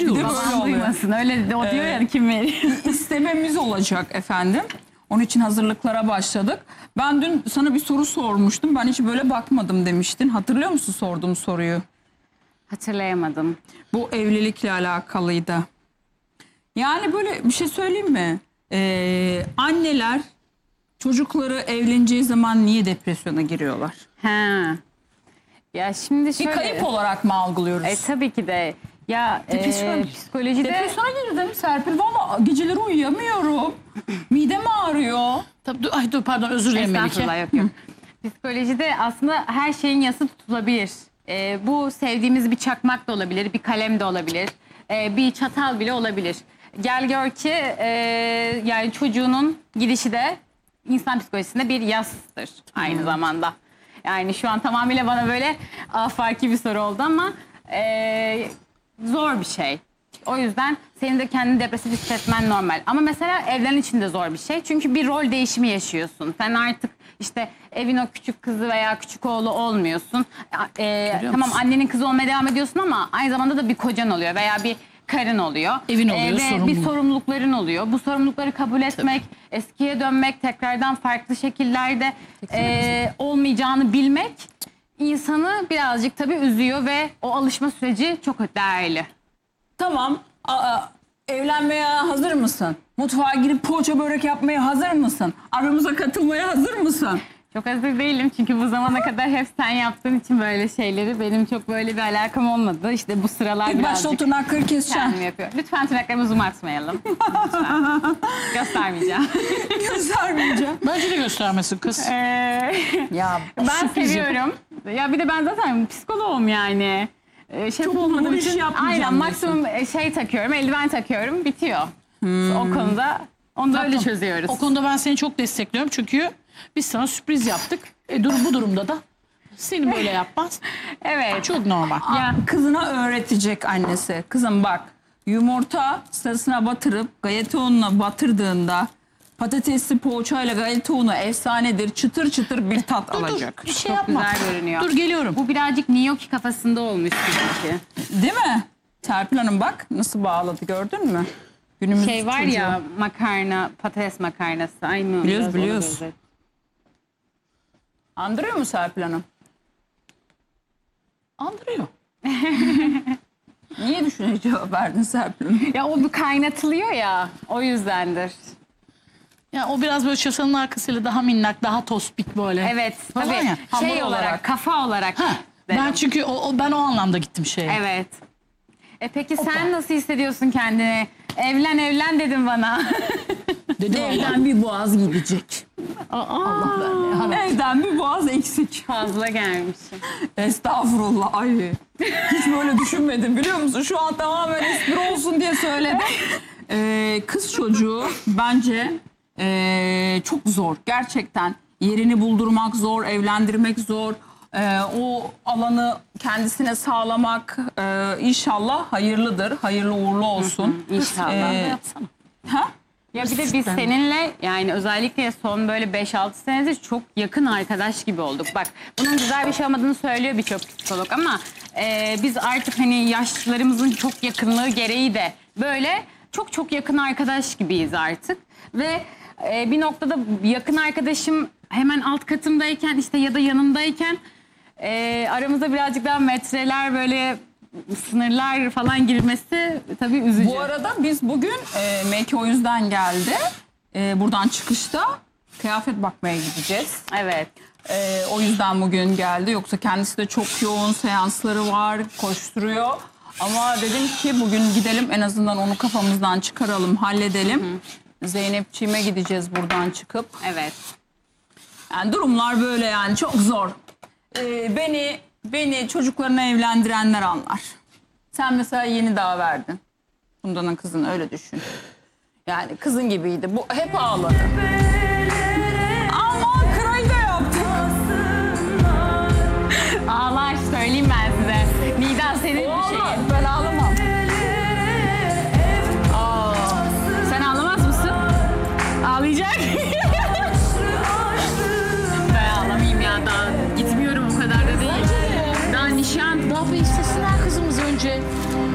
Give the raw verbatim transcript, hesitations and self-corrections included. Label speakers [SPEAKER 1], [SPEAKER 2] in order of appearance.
[SPEAKER 1] diyorum.
[SPEAKER 2] Baban duymasın. Öyle de o diyor ya, kim veriyor?
[SPEAKER 3] İstememiz olacak efendim. Onun için hazırlıklara başladık. Ben dün sana bir soru sormuştum. Ben hiç böyle bakmadım demiştin. Hatırlıyor musun sorduğum soruyu?
[SPEAKER 2] Hatırlayamadım.
[SPEAKER 3] Bu evlilikle alakalıydı. Yani böyle bir şey söyleyeyim mi? Ee, anneler çocukları evleneceği zaman niye depresyona giriyorlar?
[SPEAKER 2] Ha. Ya şimdi şöyle.
[SPEAKER 3] Bir kayıp olarak mı algılıyoruz?
[SPEAKER 2] E, tabii ki de. Ya
[SPEAKER 1] Depresyon.
[SPEAKER 2] e, psikolojide.
[SPEAKER 3] Depresyona girdim Serpil. Valla geceleri uyuyamıyorum. Midem ağrıyor.
[SPEAKER 1] Tabii, dur, ay dur pardon, özür dilerim Melike.
[SPEAKER 2] Estağfurullah, yok yok. Psikolojide aslında her şeyin yası tutulabilir. Ee, bu sevdiğimiz bir çakmak da olabilir, bir kalem de olabilir, ee, bir çatal bile olabilir. Gel gör ki e, yani çocuğunun gidişi de insan psikolojisinde bir yastır aynı hmm. zamanda. Yani şu an tamamıyla bana böyle afaki bir soru oldu ama e, zor bir şey. O yüzden senin de kendini depresif hissetmen normal. Ama mesela evlen için de zor bir şey. Çünkü bir rol değişimi yaşıyorsun. Sen artık işte evin o küçük kızı veya küçük oğlu olmuyorsun. Ee, tamam, annenin kızı olmaya devam ediyorsun ama aynı zamanda da bir kocan oluyor veya bir karın oluyor.
[SPEAKER 1] Evin oluyor,
[SPEAKER 2] ee, ve
[SPEAKER 1] sorumlu.
[SPEAKER 2] bir sorumlulukların oluyor. Bu sorumlulukları kabul etmek, tabii, eskiye dönmek, tekrardan farklı şekillerde e, olmayacağını bilmek insanı birazcık tabii üzüyor ve o alışma süreci çok değerli.
[SPEAKER 3] Tamam. Aa, evlenmeye hazır mısın? Mutfağa girip poğaça börek yapmaya hazır mısın? Aramıza katılmaya hazır mısın?
[SPEAKER 2] Çok hazır değilim çünkü bu zamana kadar hep sen yaptığın için böyle şeyleri benim çok böyle bir alakam olmadı. İşte bu sıralar
[SPEAKER 3] İlk
[SPEAKER 2] birazcık
[SPEAKER 3] başta o tırnakları keseceksin.
[SPEAKER 2] kendim yapıyorum. Lütfen tırnaklarımı zoom atmayalım. Lütfen. Göstermeyeceğim.
[SPEAKER 3] Göstermeyeceğim.
[SPEAKER 1] Bence de göstermesin kız.
[SPEAKER 2] Ee,
[SPEAKER 3] Ya
[SPEAKER 2] ben seviyorum. Ya bir de ben zaten psikoloğum yani. Ee, şef
[SPEAKER 3] Çok
[SPEAKER 2] olmadığım
[SPEAKER 3] uğraş
[SPEAKER 2] için
[SPEAKER 3] yapmayacağım
[SPEAKER 2] aynen
[SPEAKER 3] diyorsun.
[SPEAKER 2] maksimum şey takıyorum, eldiven takıyorum, bitiyor. O konuda onu da öyle
[SPEAKER 1] Tatlım,
[SPEAKER 2] çözüyoruz.
[SPEAKER 1] O konuda ben seni çok destekliyorum çünkü biz sana sürpriz yaptık. E, dur, bu durumda da seni böyle yapmaz.
[SPEAKER 2] Evet.
[SPEAKER 1] Çok normal.
[SPEAKER 3] ya kızına öğretecek annesi. Kızım bak, yumurta sarısına batırıp galeta ununa batırdığında patatesli poğaçayla galeta unu efsanedir. Çıtır çıtır bir tat
[SPEAKER 1] Dur,
[SPEAKER 3] alacak.
[SPEAKER 1] dur, bir şey
[SPEAKER 2] Çok
[SPEAKER 1] yapma.
[SPEAKER 2] güzel görünüyor.
[SPEAKER 1] Dur, geliyorum.
[SPEAKER 2] Bu birazcık gnocchi kafasında olmuş sanki.
[SPEAKER 3] Değil mi? Serpil Hanım bak nasıl bağladı, gördün mü? Günümüz
[SPEAKER 2] Şey var
[SPEAKER 3] çocuğu.
[SPEAKER 2] ya, makarna, patates makarnası. Aynı.
[SPEAKER 3] Biliyoruz,
[SPEAKER 2] biraz ona
[SPEAKER 3] biliyoruz.
[SPEAKER 2] benzer.
[SPEAKER 3] Andırıyor mu Serpil Hanım?
[SPEAKER 1] Andırıyor.
[SPEAKER 3] Niye düşünce cevap verdin Serpil Hanım?
[SPEAKER 2] Ya o bir kaynatılıyor ya, o yüzdendir.
[SPEAKER 1] Ya o biraz böyle çasanın arkasıyla daha minnak, daha tospik böyle.
[SPEAKER 2] Evet,
[SPEAKER 1] Falan
[SPEAKER 2] tabii.
[SPEAKER 1] ya.
[SPEAKER 2] Şey
[SPEAKER 3] Hamur
[SPEAKER 2] olarak,
[SPEAKER 3] olarak.
[SPEAKER 2] kafa olarak.
[SPEAKER 1] Ha, ben
[SPEAKER 2] derim.
[SPEAKER 1] çünkü o, o- ben o anlamda gittim şeye.
[SPEAKER 2] Evet. E peki sen nasıl hissediyorsun kendini? Evlen evlen dedin bana.
[SPEAKER 1] Dedim ama.
[SPEAKER 3] Evden bir boğaz gidecek.
[SPEAKER 1] Allah vermeye. Hanım.
[SPEAKER 3] Evden bir boğaz eksik.
[SPEAKER 2] Fazla gelmişim.
[SPEAKER 3] Estağfurullah. Ay. Hiç böyle düşünmedim biliyor musun? Şu an tamamen espri olsun diye söyledim. Ee, kız çocuğu bence ee, çok zor. Gerçekten yerini buldurmak zor, evlendirmek zor. Ee, o alanı kendisine sağlamak ee, inşallah hayırlıdır. Hayırlı uğurlu olsun.
[SPEAKER 2] İnşallah.
[SPEAKER 3] Ee,
[SPEAKER 1] Yapsana.
[SPEAKER 3] ha?
[SPEAKER 2] Ya bir de biz seninle yani özellikle son böyle beş altı senedir çok yakın arkadaş gibi olduk. Bak, bunun güzel bir şey olmadığını söylüyor birçok psikolog ama e, biz artık hani yaşlarımızın çok yakınlığı gereği de böyle çok çok yakın arkadaş gibiyiz artık. Ve e, bir noktada yakın arkadaşım hemen alt katımdayken işte ya da yanımdayken e, aramızda birazcık daha metreler böyle sınırlar falan girmesi tabii üzücü.
[SPEAKER 3] Bu arada biz bugün e, Melike o yüzden geldi. E, buradan çıkışta kıyafet bakmaya gideceğiz.
[SPEAKER 2] Evet.
[SPEAKER 3] E, o yüzden bugün geldi. Yoksa kendisi de çok yoğun seansları var, koşturuyor. Ama dedim ki bugün gidelim, en azından onu kafamızdan çıkaralım, halledelim. Zeynepçiğime gideceğiz buradan çıkıp.
[SPEAKER 2] Evet.
[SPEAKER 3] Yani durumlar böyle, yani çok zor. E, beni beni çocuklarına evlendirenler anlar. Sen mesela yeni daha verdin. Bundanın kızını öyle düşün. Yani kızın gibiydi. Bu hep ağladı. Ama kırayı da yaptı.
[SPEAKER 2] Ağlar söyleyeyim ben size. Nida senin bir
[SPEAKER 3] Ağlar.
[SPEAKER 2] şeyin.
[SPEAKER 3] Ben ağlamam.